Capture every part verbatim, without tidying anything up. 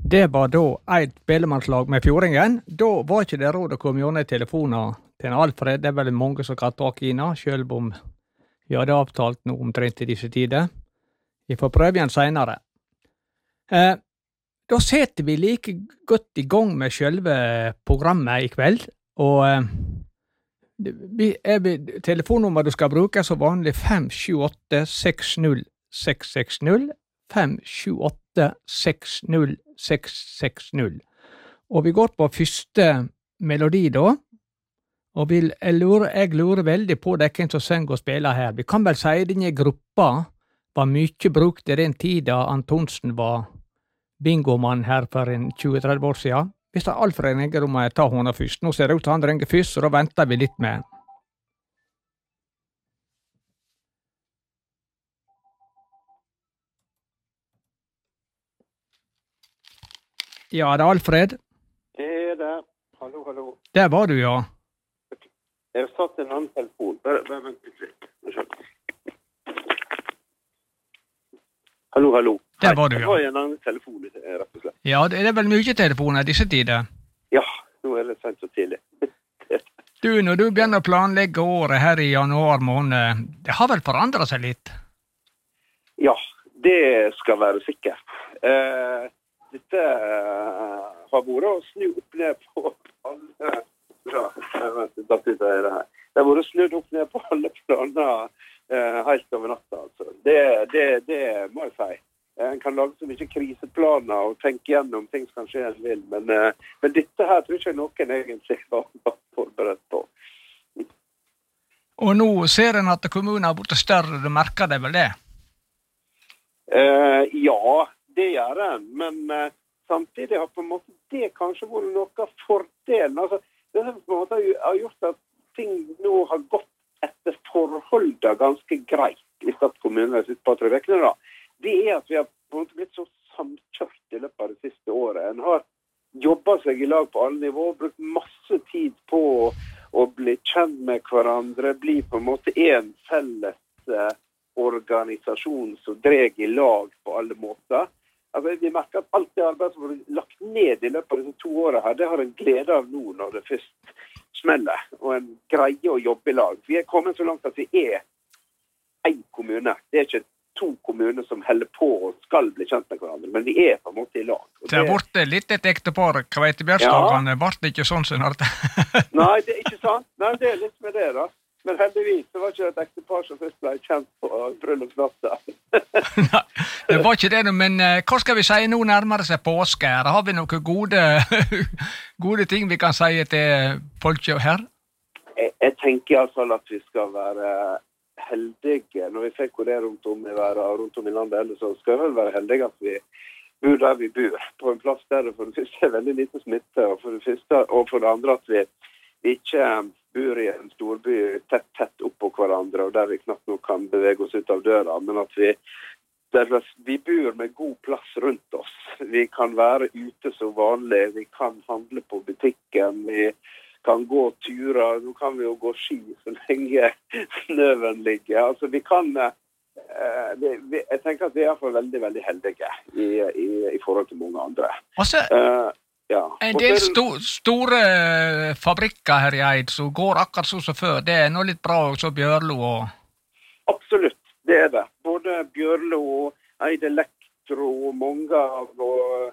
Det var da et spillemannslag med fjordingen. Da var ikke det råd å komme gjerne i telefoner til en Alfred. Det er vel mange som kan ta kina, selv om vi hadde avtalt noe omtrent i disse tider. Vi får prøve igjen senere. Eh, da setter vi like godt i gang med selve programmet i kveld, og eh, vi, er vi, telefonnummer du skal bruke så vanlig fem sju åtte seks null seks seks null, fem sju åtte seks null seks seks null. Og vi går på første melodi da, og vil, jeg, lurer, jeg lurer veldig på det hvem som synger og spiller her. Vi kan vel si at denne gruppa var mye brukt i den tida Antonsen var bingomann her for en tjue tretti år siden. Hvis det er Alfred ringer, må jeg ta hånda først. Nå ser det ut til han ringer først, så da venter vi litt med. Ja, det er Alfred. Det er det. Hallo, hallo. Der var du, ja. Jeg har satt en annen telefon. Bare, bare vent litt. Hallo, hallo. Der var du, ja. Jeg har en annen telefon, rett og slett. Ja, det er vel mye telefoner disse tider. Ja, nå er det sent så tidlig. Du, når du begynner å planlegge året her i januar måned, det har vel forandret seg litt? Ja, det skal være sikkert. Eh, dette uh, har vært å snu opp ned på alle bra, jeg vet ikke, det er det her. Det har vært snudd opp ned på alle planer uh, helt over natta, altså. Det, det, det må jeg si. En kan lage så mye kriseplaner og tenke gjennom ting som kanskje en vil, men, uh, men dette her tror ikke noen egentlig var forberedt på. Og nå ser en at kommunen har blitt større, du merker det vel det? Uh, ja, det gjør en, men uh, samtidig har på en måte det kanskje vært noe av fordelen. Altså, det har på en måte har gjort at ting nå har gått etter forholdet ganske greit i statskommunen de siste par tre vekene da. Det er at vi har på en måte blitt så samkjørt i løpet av det siste året. En har jobbet seg i lag på alle nivåer, brukt masse tid på å, å bli kjent med hverandre, bli på en måte en felles eh, organisasjon som dreg i lag på alle måter. Altså, vi merker at alt det arbeidet som har lagt ned i løpet av disse to årene her, det har en glede av nå når det først smeller, og en greier å jobbe i lag. Vi er kommet så langt at vi er en kommune. Det er ikke to kommuner som holder på og skal bli kjent med hverandre, men vi er på en måte i lag. Og det har vært litt et ektepar, Kveitebjørnsdagene, ja. Ble det ikke sånn som det? Nei, det er ikke sant. Nei, det er litt med det da. Men heldigvis, det var ikke et ektepar som først ble kjent på bryllupsnatta. Nei, det var ikke det, men uh, hva skal vi si nå nærmere seg påske her? Har vi noen gode, gode ting vi kan si til folk her? Jeg, jeg tenker i alle fall at vi skal være heldige, når vi ser hvor det er rundt om i verden, rundt om i landet, eller så skal vi vel være heldige at vi bor der vi bor, på en plass der det for det første er veldig lite smitte, og for det, første, og for det andre at vi, vi ikke bor i en storby tett, tett opp på hverandre, og der vi knapt nok kan bevege oss ut av døra, men at vi, der vi bor med god plass rundt oss. Vi kan være ute så vanlig, vi kan handle på butikken, vi kan gå turer, nå kan vi jo gå ski så lenge snøven ligger. Altså vi kan, eh, vi, vi, jeg tenker at vi er for veldig, veldig heldige i, i, i forhold til mange andre. Også, uh, ja. En del sto, store fabrikker her i Eid som går akkurat så som før, det er nå litt bra også Bjørlo og... Absolutt, det er det. Både Bjørlo og Eid Elektro og mange av og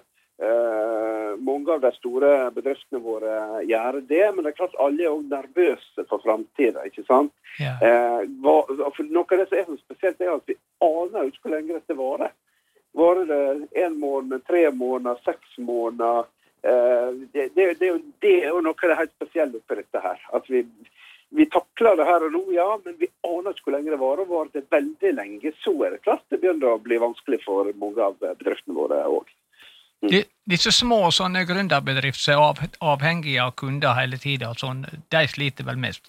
Uh, mange av de store bedriftene våre gjør det, men det er klart alle er også nervøse for fremtiden, ikke sant? Ja. Uh, hva, for noe av det som er så spesielt er at vi aner ikke hvor lenge dette varer. Varer det en måned, tre måneder, seks måneder? Uh, det, det, det, det er jo noe av det helt spesielle oppi dette her. At vi, vi takler det her og nå, ja, men vi aner ikke hvor lenge det varer. Varer det veldig lenge, så er det klart det begynner å bli vanskelig for mange av bedriftene våre også. Mm. De, disse små sånne gründerbedrifter som er av, avhengige av kunder hele tiden, sånn, de sliter vel mest?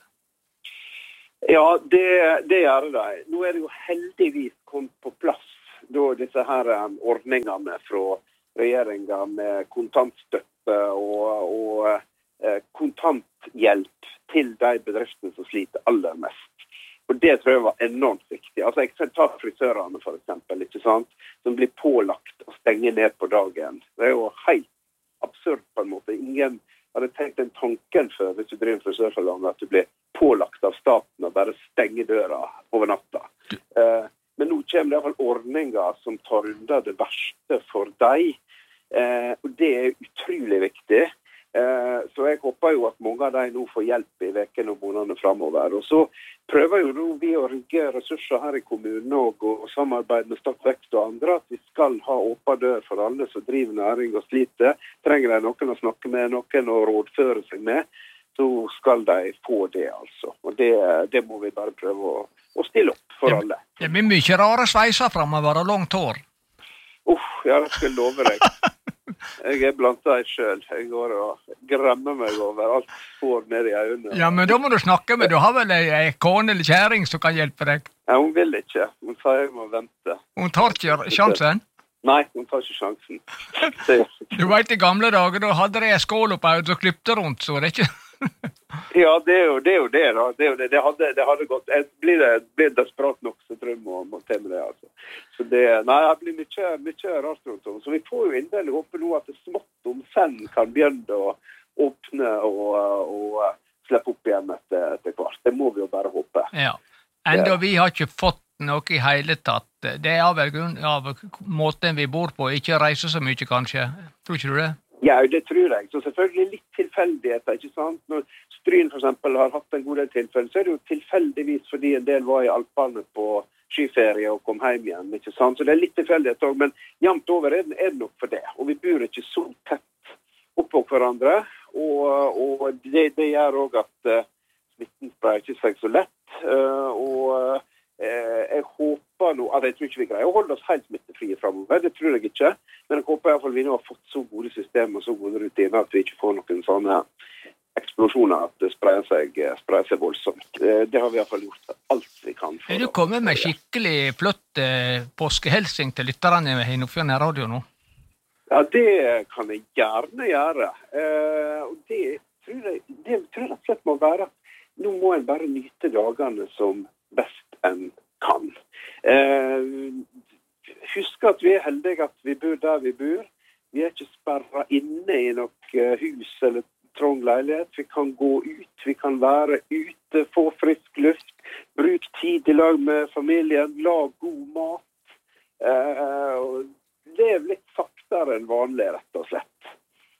Ja, det, det gjør de. Nå er det jo heldigvis kommet på plass da disse her um, ordningene fra regjeringen med kontantstøtte og, og uh, kontanthjelp til de bedriftene som sliter aller mest. Og det tror jeg var enormt viktig. Altså, jeg tar frisørene for eksempel, ikke sant? Som blir pålagt å stenge ned på dagen. Det er jo helt absurd på en måte. Ingen hadde tenkt den tanken før, hvis du driver frisørsalong, at du blir pålagt av staten å bare stenge døra over natta. Uh, men nå kommer det i hvert fall ordninger som tar unna det verste for deg. Uh, og det er utrolig viktig. Uh, så jeg håper jo at mange av deg nå får hjelp i vekene og månedene fremover. Og så prøver jo nå vi å rigge ressurser her i kommunen og, og samarbeid med Stad Vekst og andre, at vi skal ha åpen dør for alle som driver næring og sliter. Trenger de noen å snakke med, noen å rådføre seg med, så skal de få det altså. Og det, det må vi bare prøve å, å stille opp for alle. Det blir mye rare sveiser fremover og langt hår. Uff, ja, det skal jeg love deg. Jeg er blant deg selv. Jeg går og gremmer meg over alt får ned i øynene. Ja, men da må du snakke med. Du har vel en kone eller kjæring som kan hjelpe deg? Ja, hun vil ikke. Hun sier jeg må vente. Hun tar ikke sjansen? Nei, hun tar ikke sjansen. Det... Du vet, i gamle dager, da hadde de en skål opp og klippte rundt, så det er ikke... Ja, det er jo det, er jo det da. Det, er jo det. Det, hadde, det hadde gått. Jeg blir, det, blir desperat nok, så tror jeg må, må til med det, altså. Så det, nei, det blir mye, mye rart rundt om. Så vi får jo inndelig håpe nå at det smått om senn kan begynne å åpne og, og slippe opp igjen etter, etter hvert. Det må vi jo bare håpe. Ja. Enda vi har ikke fått noe i hele tatt. Det er av, av måten vi bor på, ikke reise så mye kanskje. Tror ikke du det? Ja, det tror jeg. Så selvfølgelig litt tilfeldigheter, ikke sant? Når Stryn for eksempel har hatt en god del tilfelle, så er det jo tilfeldigvis fordi en del var i Alpene på skiferie og kom hjem igjen, ikke sant? Så det er litt tilfeldighet også, men jevnt over er det nok for det. Og vi bor ikke så tett oppå hverandre, og, og det, det gjør også at uh, smitten sprer ikke seg så lett, uh, og uh, jeg håper nå, altså jeg tror ikke vi greier å holde oss helt smittefrie fremover, det tror jeg ikke, men jeg håper i hvert fall vi nå har fått så gode systemer og så gode rutiner at vi ikke får noen sånne eksplosjoner at det sprer seg, sprer seg voldsomt. Det har vi i hvert fall gjort alt vi kan. For er du kommet med skikkelig flott eh, påskehelsing til lytterne i Nordfjord Radio nå? Ja, det kan jeg gjerne gjøre. Eh, og det tror jeg, det tror jeg rett og slett må være at nå må en bare nyte dagene som best en kan. Eh, husk at vi er heldige at vi bor der vi bor. Vi er ikke sperret inne i noe hus eller trang leilighet. Vi kan gå ut, vi kan være ute, få frisk luft, bruk tid i lag med familien, lag god mat, eh, og lev litt saktere enn vanlig, rett og slett.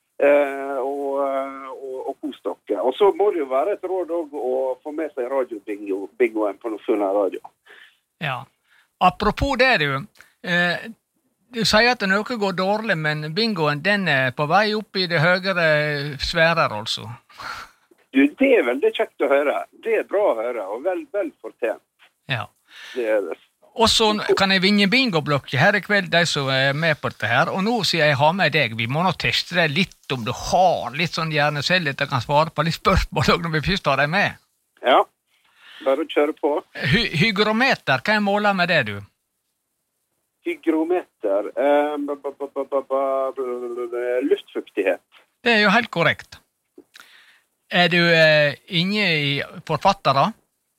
Eh, og, og, og kos dere. Og så må det jo være et råd også å få med seg radiobingoen på Nordfjord Radio. Ja. Apropos det, du. Eh, du sier at noe går dårlig, men bingoen den er på vei opp i det høyere sfærer, altså. Du, det er veldig kjekt å høre. Det er bra å høre, og vel, vel fortjent. Ja. Det er det. Og så kan jeg vinne bingoblokker her i kveld, de som er med på dette her. Og nå sier jeg har med deg, vi må nå teste deg litt om du har litt sånn hjernecelle at jeg kan svare på litt spørsmål når vi først har deg med. Ja, bare kjøre på. Hy hygrometer, hva er målet med det, du? Hygrometer, um, luftfuktighet. Det er jo helt korrekt. Er du eh, inne i forfattere?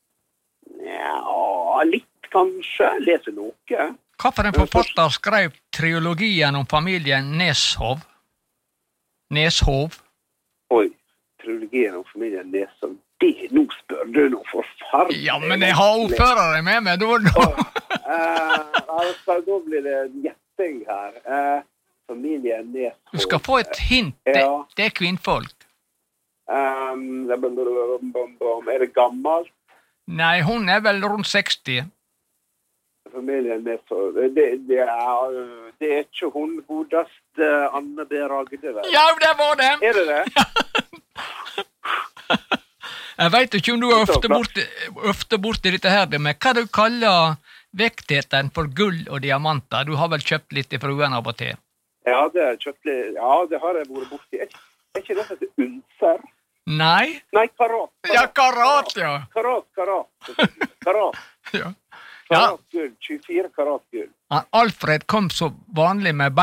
Ja, litt. Kanskje, lese noe. Hva for en forfatter skrev trilogien om familien Neshov? Neshov? Oi, trilogien om familien Neshov. Det, nå spør du noe forferdelig. Ja, men jeg har ordførere med meg, da. Oh, uh, altså, da blir det gjetting her. Uh, familien Neshov. Du skal få et hint. Det, ja. Det er kvinnfolk. Um, er det gammelt? Nei, hun er vel rundt seksti. Familien med så det, det, er, det er ikke hun godest Anne B. Ragde, vel? Ja, det var det! Er det det? Jeg vet ikke om du er ofte borte, ofte borte i dette her, men hva du kaller vektheten for gull og diamanter? Du har vel kjøpt litt i fruen av og til? Ja, det er kjøpt litt. Ja, det har jeg vært borte i. Er, er ikke det som heter unser? Nei? Nei, karat. karat. Ja, karat, ja. Karat, karat. Karat. Ja. Karat gull, tjuefire karat gull. Alfred kom så vanlig med